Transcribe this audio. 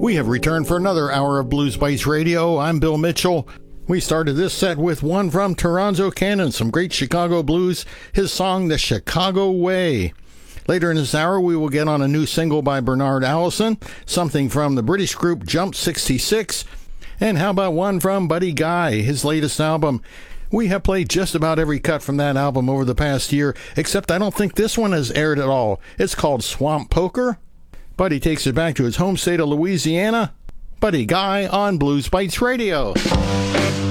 We have returned for another hour of Blues Bites Radio. I'm Bill Mitchell. We started this set with one from Toronzo Cannon, some great Chicago blues, his song The Chicago Way. Later in this hour, we will get on a new single by Bernard Allison, something from the British group Jump 66, and how about one from Buddy Guy, his latest album. We have played just about every cut from that album over the past year, except I don't think this one has aired at all. It's called Swamp Poker. Buddy takes it back to his home state of Louisiana. Buddy Guy on Blues Bites Radio.